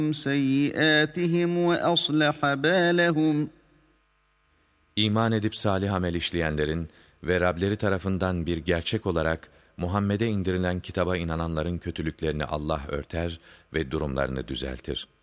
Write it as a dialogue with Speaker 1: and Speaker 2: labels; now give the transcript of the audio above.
Speaker 1: سيئاتهم وأصلح بالهم.
Speaker 2: İman edip salih amel işleyenlerin ve Rableri tarafından bir gerçek olarak Muhammed'e indirilen kitaba inananların kötülüklerini Allah örter ve durumlarını düzeltir.